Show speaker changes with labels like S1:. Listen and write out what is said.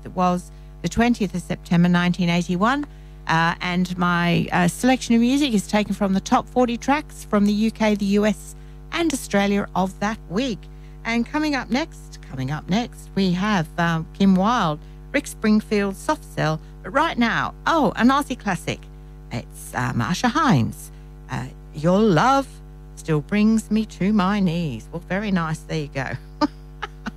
S1: It was the 20th of September 1981. And my selection of music is taken from the top 40 tracks from the UK, the US, and Australia of that week. And coming up next, we have Kim Wilde, Rick Springfield, Soft Cell. But right now, an Aussie classic. It's Marsha Hines. Your love still brings me to my knees. Well, very nice. There you go.